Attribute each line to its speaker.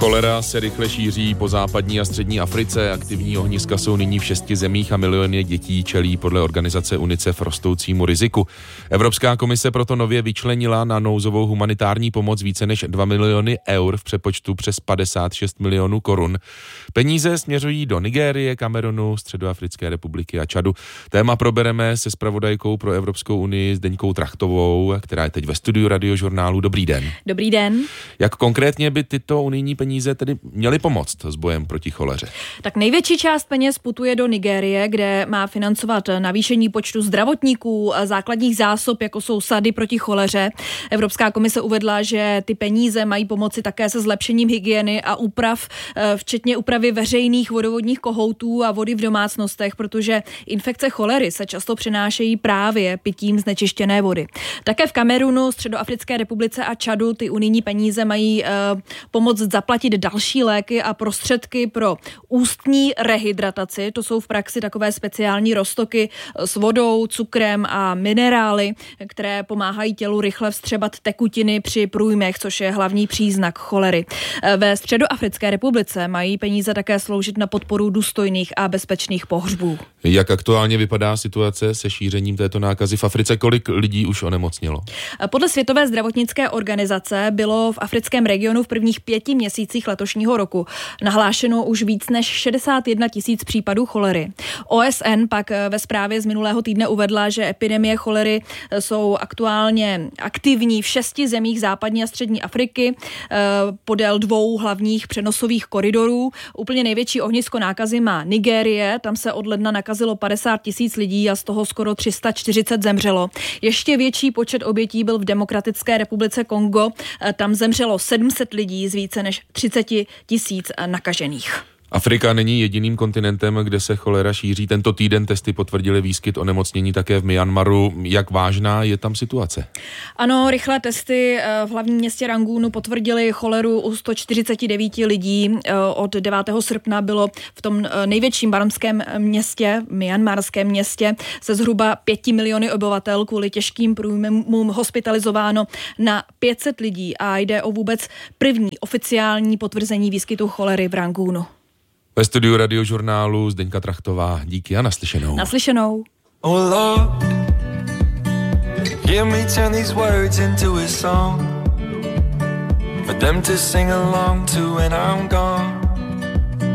Speaker 1: Cholera se rychle šíří po západní a střední Africe. Aktivní ohniska jsou nyní v 6 zemích a miliony dětí čelí podle organizace UNICEF rostoucímu riziku. Evropská komise proto nově vyčlenila na nouzovou humanitární pomoc více než 2 miliony eur v přepočtu přes 56 milionů korun. Peníze směřují do Nigérie, Kamerunu, Středoafrické republiky a Čadu. Téma probereme se zpravodajkou pro Evropskou unii Zdeňkou Trachtovou, která je teď ve studiu Radiožurnálu. Dobrý den.
Speaker 2: Dobrý den.
Speaker 1: Jak konkrétně by tyto unijní peníze tedy měly pomoct s bojem proti choleře?
Speaker 2: Tak největší část peněz putuje do Nigérie, kde má financovat navýšení počtu zdravotníků, základních zásob, jako jsou sady proti choleře. Evropská komise uvedla, že ty peníze mají pomoci také se zlepšením hygieny a úprav, včetně úpravy veřejných vodovodních kohoutů a vody v domácnostech, protože infekce cholery se často přenášejí právě pitím znečištěné vody. Také v Kamerunu, Středoafrické republice a Čadu ty unijní peníze mají pomoct zaplatit další léky a prostředky pro ústní rehydrataci. To jsou v praxi takové speciální roztoky s vodou, cukrem a minerály, které pomáhají tělu rychle vstřebat tekutiny při průjmech, což je hlavní příznak cholery. Ve Středoafrické republice mají peníze také sloužit na podporu důstojných a bezpečných pohřbů.
Speaker 1: Jak aktuálně vypadá situace se šířením této nákazy v Africe? Kolik lidí už onemocnělo?
Speaker 2: Podle Světové zdravotnické organizace bylo v africkém regionu v prvních 5 měsících letošního roku nahlášeno už víc než 61 000 případů cholery. OSN pak ve zprávě z minulého týdne uvedla, že epidemie cholery jsou aktuálně aktivní v 6 zemích západní a střední Afriky podél 2 hlavních přenosových koridorů. Úplně největší ohnisko nákazy má Nigérie, tam se od ledna nakazilo 50 000 lidí a z toho skoro 340 zemřelo. Ještě větší počet obětí byl v Demokratické republice Kongo, tam zemřelo 700 lidí z více než 30 000 nakažených.
Speaker 1: Afrika není jediným kontinentem, kde se cholera šíří. Tento týden testy potvrdily výskyt onemocnění také v Myanmaru. Jak vážná je tam situace?
Speaker 2: Ano, rychlé testy v hlavním městě Rangúnu potvrdily choleru u 149 lidí. Od 9. srpna bylo v tom největším barmském městě, myanmarském městě, se zhruba 5 miliony obyvatel kvůli těžkým průjmům hospitalizováno na 500 lidí a jde o vůbec první oficiální potvrzení výskytu cholery v Rangúnu.
Speaker 1: Ve studiu Radiožurnálu Zdeňka Trachtová. Díky a naslyšenou.
Speaker 2: Naslyšenou.
Speaker 3: Oh Lord, hear me turn these words into a song for them to sing along to when I'm gone.